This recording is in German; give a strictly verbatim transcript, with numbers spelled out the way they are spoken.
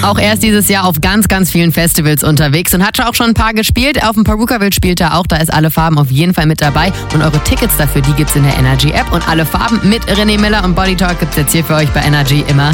auch erst dieses Jahr auf ganz, ganz vielen Festivals unterwegs und hat auch schon ein paar gespielt. Auf dem Perukaville spielt er auch, da ist Alle Farben auf jeden Fall mit dabei. Und eure Tickets dafür, die gibt's in der Energy App. Und Alle Farben mit René Miller und Body Talk gibt's jetzt hier für euch bei Energy immer.